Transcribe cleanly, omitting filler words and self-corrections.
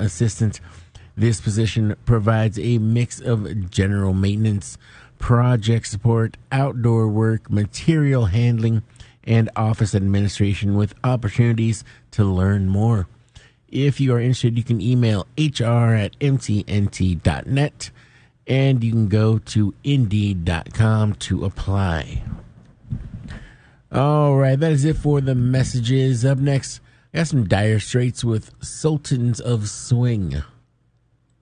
assistant. This position provides a mix of general maintenance, project support, outdoor work, material handling, and office administration with opportunities to learn more. If you are interested, you can email hr@mtnt.net, and you can go to indeed.com to apply. All right, that is it for the messages. Up next, I got some Dire Straits with Sultans of Swing.